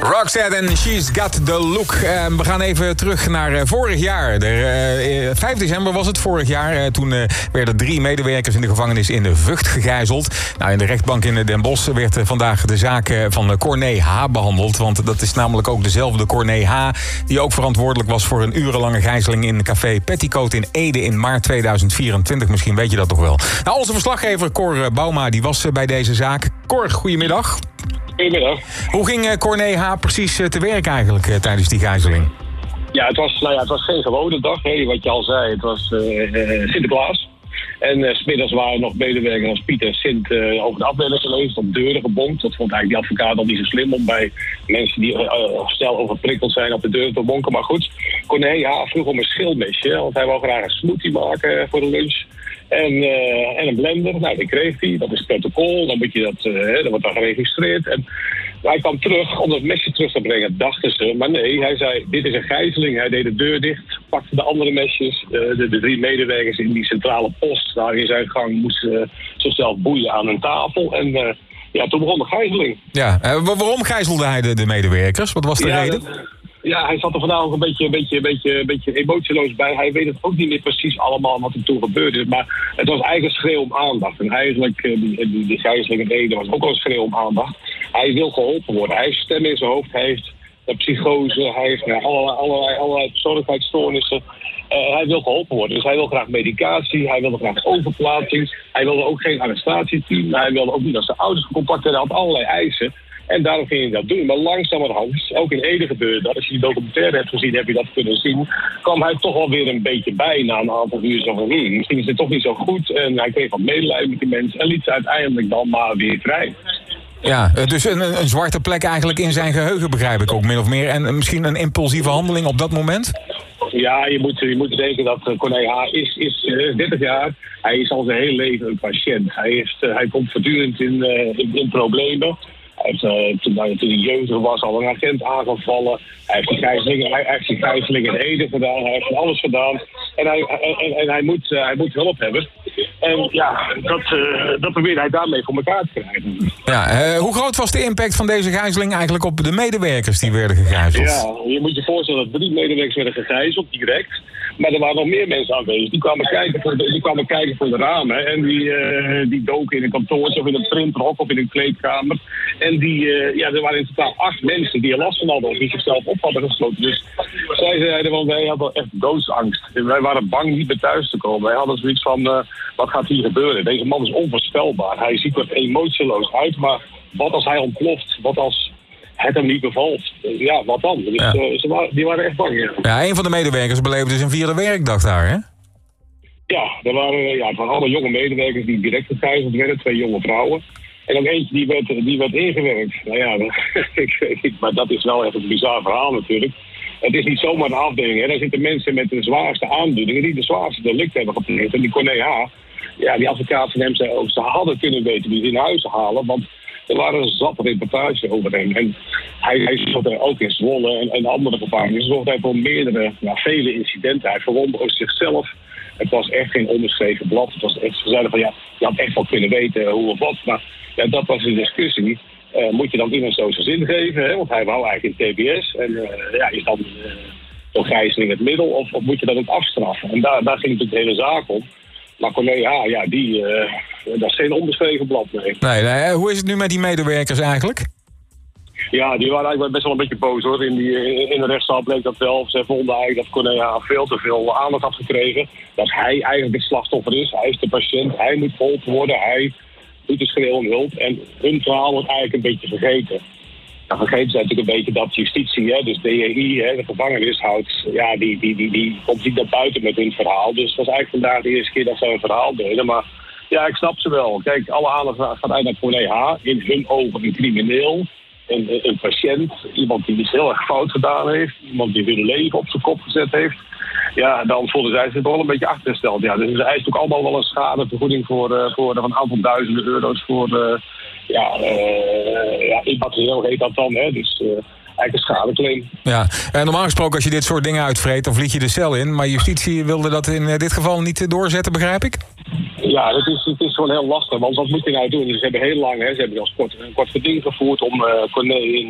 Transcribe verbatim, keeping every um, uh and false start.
Roxette en She's Got The Look. Uh, we gaan even terug naar uh, vorig jaar. De, uh, vijf december was het vorig jaar. Uh, toen uh, werden drie medewerkers in de gevangenis in de Vught gegijzeld. Nou, in de rechtbank in Den Bosch werd uh, vandaag de zaak uh, van uh, Corné H. behandeld. Want dat is namelijk ook dezelfde Corné H. die ook verantwoordelijk was voor een urenlange gijzeling in café Petticoat in Ede in maart tweeduizend vierentwintig. Misschien weet je dat toch wel. Nou, onze verslaggever Cor Bouma die was uh, bij deze zaak. Cor, goedemiddag. Goedemiddag. Hoe ging uh, Corné H. precies uh, te werk eigenlijk uh, tijdens die gijzeling? Ja, het was, nou ja, het was geen gewone dag, hè, wat je al zei. Het was uh, uh, Sinterklaas. En uh, 's middags waren nog medewerkers als Piet en Sint uh, over de afdeling geweest, op deuren gebomd. Dat vond eigenlijk die advocaat al niet zo slim om bij mensen die uh, snel overprikkeld zijn op de deuren te bonken. Maar goed, Corné H. vroeg om een schilmesje, want hij wou graag een smoothie maken voor de lunch. En, uh, en een blender, nou die kreeg hij, dat is het protocol, dan, moet je dat, uh, dat wordt dan geregistreerd. En hij kwam terug om dat mesje terug te brengen, dachten ze. Maar nee, hij zei, dit is een gijzeling. Hij deed de deur dicht, pakte de andere mesjes. Uh, de, de drie medewerkers in die centrale post, daar in zijn gang, moesten uh, zichzelf boeien aan een tafel. En uh, ja, toen begon de gijzeling. Ja, uh, waarom gijzelde hij de, de medewerkers? Wat was de ja, reden? Dat, Ja, hij zat er vandaag ook een beetje, een, beetje, een, beetje, een beetje emotieloos bij. Hij weet het ook niet meer precies allemaal wat er toen gebeurde. Maar het was eigenlijk een schreeuw om aandacht. En eigenlijk, die, die, die gijzeling in Ede was ook al een schreeuw om aandacht. Hij wil geholpen worden. Hij heeft stem in zijn hoofd. Hij heeft een psychose. Hij heeft nou, allerlei, allerlei, allerlei persoonlijkheidsstoornissen. Uh, hij wil geholpen worden. Dus hij wil graag medicatie. Hij wilde graag overplaatsing. Hij wilde ook geen arrestatieteam. Hij wilde ook niet dat zijn ouders gecontact werden. Hij had allerlei eisen. En daarom ging hij dat doen. Maar langzamerhand, ook in Ede gebeurde dat. Als je die documentaire hebt gezien, heb je dat kunnen zien. Kwam hij toch wel weer een beetje bij na een aantal uur. Zo van, hmm, misschien is het toch niet zo goed. En hij kreeg wat medelijden met die mensen. En liet ze uiteindelijk dan maar weer vrij. Ja, dus een, een zwarte plek eigenlijk in zijn geheugen, begrijp ik ook min of meer. En misschien een impulsieve handeling op dat moment? Ja, je moet, je moet denken dat uh, Corné H. is, is uh, dertig jaar. Hij is al zijn hele leven een patiënt. Hij, heeft, uh, hij komt voortdurend in, uh, in, in problemen. Hij heeft, uh, toen, nou, toen hij jeugdig was al een agent aangevallen. Hij heeft die gijzeling, hij, hij heeft die gijzeling in Ede gedaan. Hij heeft van alles gedaan. En hij, en, en hij, moet, uh, hij moet hulp hebben. En ja, dat, uh, dat probeert hij daarmee voor elkaar te krijgen. Ja, uh, hoe groot was de impact van deze gijzeling eigenlijk op de medewerkers die werden gegijzeld? Ja, je moet je voorstellen dat drie medewerkers werden gegijzeld, direct. Maar er waren nog meer mensen aanwezig. Die kwamen kijken voor de, die kwamen kijken voor de ramen. En die, uh, die doken in een kantoortje of in een printerhok of in een kleedkamer. En die, uh, ja, er waren in totaal acht mensen die er last van hadden of die zichzelf op hadden gesloten. Dus zij zeiden, want wij hadden echt doodsangst. Wij waren bang niet meer thuis te komen. Wij hadden zoiets van, uh, wat gaat hier gebeuren? Deze man is onvoorspelbaar. Hij ziet er emotieloos uit, maar wat als hij ontploft? Wat als het hem niet bevalt? Ja, wat dan? Dus, ja. uh, ze waren, die waren echt bang, ja. Ja, een van de medewerkers beleefde dus een vierde werkdag daar, hè? Ja, er waren, ja, het waren allemaal jonge medewerkers die direct gegijzeld werden, twee jonge vrouwen. En ook eentje die werd, die werd ingewerkt. Nou ja, ik weet niet, maar dat is wel echt een bizar verhaal natuurlijk. Het is niet zomaar een afdeling, hè. Daar zitten mensen met de zwaarste aandoeningen die de zwaarste delicten hebben gepleegd. En die Corné H., ja, die advocaat van hem zei ook, ze hadden kunnen weten wie ze in huis halen, want er waren zat reportages over hem. En hij, hij zat er ook in Zwolle en, en andere gevangenissen. Zorgde hij voor meerdere, ja, vele incidenten. Hij verwonderde ook zichzelf. Het was echt geen onbeschreven blad. Het was echt, ze zeiden van ja, je had echt wel kunnen weten hoe of wat. Maar ja, dat was de discussie. Uh, moet je dan iemand zo zijn zin geven? Hè? Want hij wou eigenlijk in T B S. En uh, ja, is dan uh, zo'n gijzeling het middel? Of, of moet je dat ook afstraffen? En daar, daar ging natuurlijk de hele zaak om. Maar Corné H., ja, die, uh, dat is geen onbeschreven blad, nee. Nee, nee. Hoe is het nu met die medewerkers eigenlijk? Ja, die waren eigenlijk best wel een beetje boos, hoor. In, die, in de rechtszaal bleek dat wel. Ze vonden eigenlijk dat Corné H. veel te veel aandacht had gekregen. Dat hij eigenlijk het slachtoffer is. Hij is de patiënt. Hij moet geholpen worden. Hij doet de schreeuw om hulp. En hun verhaal wordt eigenlijk een beetje vergeten. Dan vergeten ze natuurlijk een beetje dat justitie, hè, dus D E I, hè, de gevangenis houdt, ja, die, die, die, die komt niet naar buiten met hun verhaal. Dus het was eigenlijk vandaag de eerste keer dat ze een verhaal deden. Maar ja, ik snap ze wel. Kijk, alle aandacht gaat uit naar Corné H. In hun ogen een crimineel, een, een patiënt, iemand die iets heel erg fout gedaan heeft, iemand die hun leven op zijn kop gezet heeft. Ja, dan voelden zij zich toch wel een beetje achtergesteld. Ja, dus ze eisen ook allemaal wel een schadevergoeding voor, uh, voor een aantal duizenden euro's voor, uh, ja, uh, ja, immaterieel heet dat dan, hè. Dus uh, eigenlijk een schadeclaim. Ja, en normaal gesproken als je dit soort dingen uitvreet, dan vlieg je de cel in. Maar justitie wilde dat in dit geval niet doorzetten, begrijp ik? Ja, het is, het is gewoon heel lastig, want wat moet je nou doen? Ze hebben heel lang, hè, ze hebben als kort, een kort geding gevoerd om uh, Corné in